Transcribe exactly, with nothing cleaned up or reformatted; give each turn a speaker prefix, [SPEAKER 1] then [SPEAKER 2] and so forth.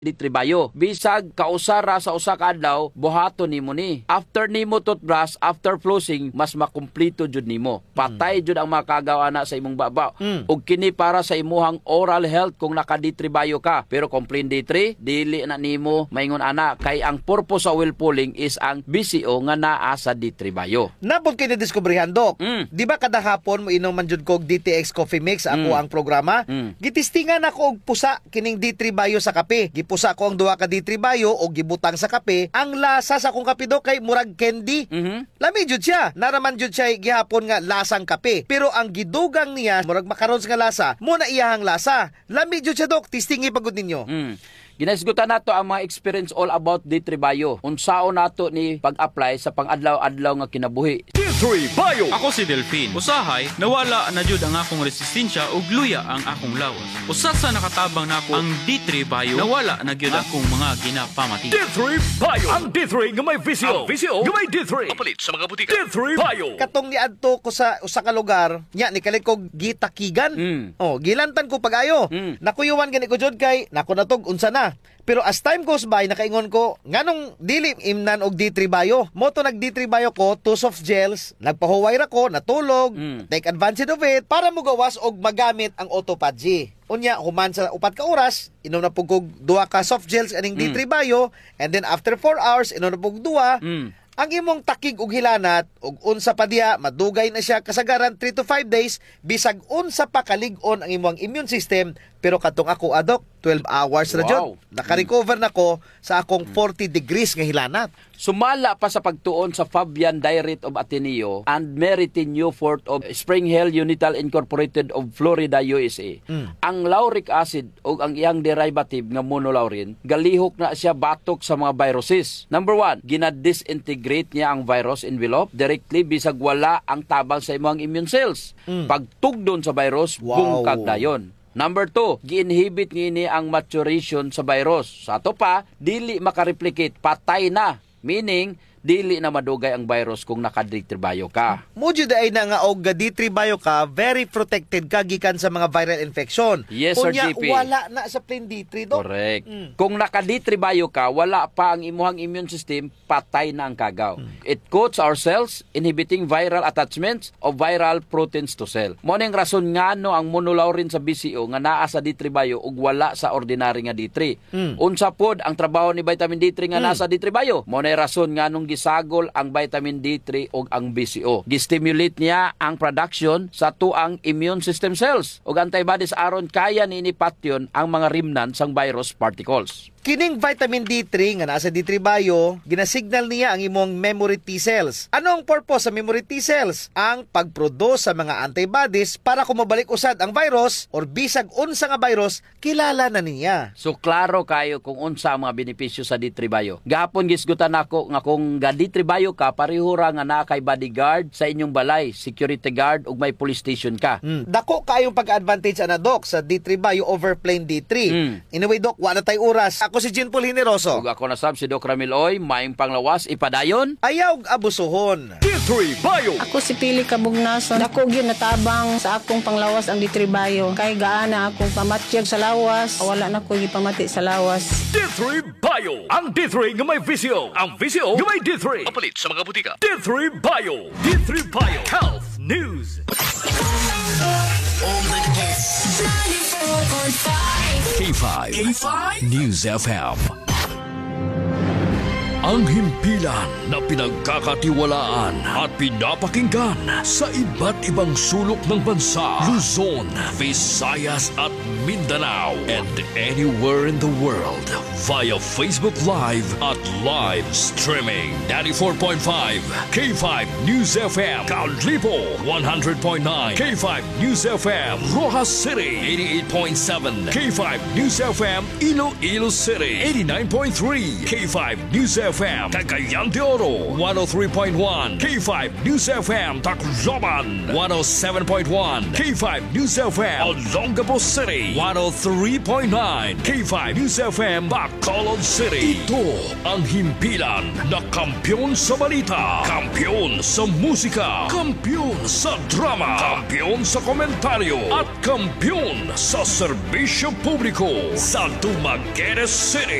[SPEAKER 1] di tribayo. Bisag kausara sa usa ka adlaw, buhaton nimo ni. After nimo toothbrush, after flossing, mas makumpleto jud nimo. Patay jud ang makagawa na sa imong babaw. Mm. Ug kini para sa imuhang oral health kung naka-D three bio ka. Pero complain D three, dili na nimo maingon ana kay ang purpose sa oil pulling is ang B C O nga naa sa D three bio.
[SPEAKER 2] Napod kay nadiskubrihan, Dok.
[SPEAKER 1] Mm.
[SPEAKER 2] Di ba kada hapon mo inom man jud kog D T X Coffee Mix ako mm. ang programa? Mm. Gitistingan ako og pusa kining D three bio sa kape. Gipusa ko ang duha ka D three bio og gibutang sa kape. Ang lasa sa akong kape, Dok, kay murag candy. Mm-hmm. Lami jud siya. Naraman jud siya gihapon nga lasang kape. Pero ang gidugang niya murag macarons nga lasa, mo na iyahang lasa. Lami jud siya, Dok. Tistingi pagud ninyo.
[SPEAKER 1] Mm. Ginasgutan nato ang mga experience all about D three bio. Unsaon nato ni pag-apply sa pang-adlaw-adlaw nga kinabuhi.
[SPEAKER 3] D three bio. Ako si Delphine. Usahay, nawala na jud ang akong resistensya ug luya ang akong lawas. Usa sa nakatabang nako ang D three bio, nawala na gyud akong mga ginapamati. D three bio. Ang D three nga may V C O. Ang V C O nga may D three. Kapalit sa mga butika. D three bio.
[SPEAKER 2] Katong niadto ko sa usa ka lugar, nya ni kalit kog gitakigan. Mm. Oh, gilantan ko pag-ayo. Mm. Nakuyuwan gani ko jud kay nako natog unsa na. Pero as time goes by, nakaingon ko, nganong dili imnan og D three bio. Moto nag D three bio ko, two soft gels, nagpahuway ra ko, natulog, mm. take advantage of it, para mo gawas og magamit ang autophagy. Unya, human sa upat ka oras, inom na po kog duha ka soft gels aning mm. D three bio, and then after four hours, inom na po duha, mm. ang imong takig ug hilanat ug unsa pa diha madugay na siya kasagaran three to five days bisag unsa pa kalig-on ang imong immune system. Pero katong ako, adok, twelve hours na jud.
[SPEAKER 1] Wow.
[SPEAKER 2] Naka-recover na ko sa akong forty degrees nga hilanat.
[SPEAKER 1] Sumala pa sa pagtuon sa Fabian Diet of Ateneo and Meritin Newfort of Spring Hill Unital Incorporated of Florida, U S A. Mm. Ang lauric acid o ang iyang derivative nga monolaurin, galihok na siya batok sa mga viruses. Number one, ginadisintegrate niya ang virus envelope directly bisag wala ang tabang sa imong immune cells. Mm. Pagtugdon sa virus,
[SPEAKER 2] wow.
[SPEAKER 1] bungkag dayon. Number two, gi-inhibit ngini ang maturation sa virus. Sa ato pa, dili makareplicate, patay na. Meaning, dili na madugay ang virus kung naka-D three bio ka.
[SPEAKER 2] Mudyo ay na nga og D three bio ka, very protected ka gikan sa mga viral infection.
[SPEAKER 1] Yes, Sir
[SPEAKER 2] Kunya,
[SPEAKER 1] G P.
[SPEAKER 2] wala na sa plain D three, Dok.
[SPEAKER 1] Correct.
[SPEAKER 2] Mm.
[SPEAKER 1] Kung naka-D three bio ka, wala pa ang imuhang immune system, patay na ang kagaw. Mm. It coats our cells, inhibiting viral attachments of viral proteins to cell. Mo ning rason nga no ang monolaurin sa B C O nga naa sa D three bio ug wala sa ordinary nga D three. Mm. Unsa pod ang trabaho ni vitamin D three nga mm. nasa D three bio? Mo nay rason nga nung gisagol ang vitamin D three ug ang B C O. Gistimulate niya ang production sa tuang immune system cells ug antibodies aron kaya niini patyon ang mga remnants sang virus particles.
[SPEAKER 2] Kining vitamin D three nga nasa D three bio, ginasignal niya ang imong memory T cells. Ano ang purpose sa memory T cells? Ang pagproduce sa mga antibodies para kumabalik usad ang virus or bisag unsa nga virus, kilala na niya.
[SPEAKER 1] So klaro kayo kung unsa ang mga benepisyo sa D three bio. Gahapon gisgutan nako nga kung ga D three bio ka, pareho ra nga naa kay bodyguard sa inyong balay, security guard ug may police station ka.
[SPEAKER 2] Mm. Dako kayong pag-advantage ana, Dok, sa D three bio over plain D three. Mm. Anyway, Dok, wala tay oras. Ako si Jean Paul Hineroso.
[SPEAKER 1] Ug ako na sab si Doc Ramil Oy, maayong panglawas ipadayon.
[SPEAKER 2] Ayaw og abusuhon.
[SPEAKER 3] D three bio.
[SPEAKER 4] Ako si Pili Kabugnason. Dako gyud natabang sa akong panglawas ang D three bio. Kay gaana akong pamatyag sa lawas, wala na ko gipamati sa lawas.
[SPEAKER 3] D three bio. Ang D three nga may V C O. Ang V C O nga may D three. Kapalit sa mga butika. D three bio. D three bio. Health News.
[SPEAKER 5] K five. K five News F M. Ang himpilan na pinagkakatiwalaan at pinapakinggan sa iba't ibang sulok ng bansa, Luzon, Visayas at Mindanao, and anywhere in the world via Facebook Live at live streaming. ninety-four point five K five News F M, Callipo one hundred point nine, K five News F M, Rojas City eighty-eight point seven, K five News F M, Iloilo City eighty-nine point three, K five News F M F M, Cagayan de Oro, one oh three point one, K five News F M, Tacloban, one oh seven point one, K five News F M, Olongapo City, one oh three point nine, K five News F M, Bacolod City. Ito ang himpilan na kampyon sa balita, kampyon sa musika, kampyon sa drama, kampyon sa komentaryo, at kampyon sa serbisyo publiko sa Dumaguete City.